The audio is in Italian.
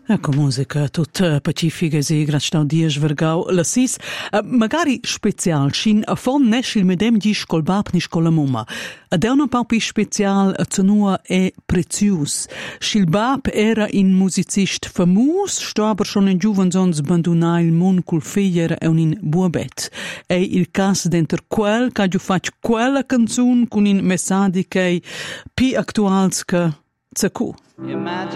Ecco musica tutta pacifica e grazie a Dio svergau la sis magari special shin a fon neschil medem di scolbap ni scola mumma ad è una paupi special a zenua è prezius Schilbap era in musicist famus sto aber schon in giuvensons bandunai il mon cul feier e un in buabet e il cas denter quel ca giu fac quella canzun con in messadi che pi actuals che zacu. Imagine